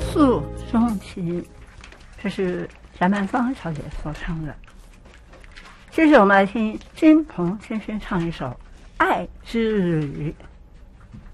诉衷情，这是翟曼芳小姐所唱的。接着我们来听金鹏先生唱一首《爱之旅》。